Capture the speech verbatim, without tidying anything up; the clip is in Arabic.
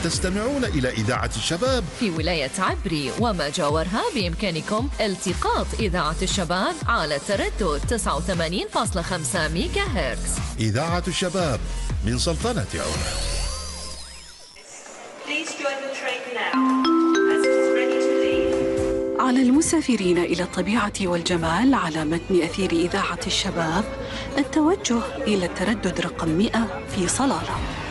تستمعون إلى إذاعة الشباب في ولاية عبري وما جاورها. بإمكانكم التقاط إذاعة الشباب على تردد تسعة وثمانين فاصلة خمسة ميجا هرتز. إذاعة الشباب من سلطنة عمان. على المسافرين إلى الطبيعة والجمال على متن أثير إذاعة الشباب التوجه إلى التردد رقم مئة في صلالة.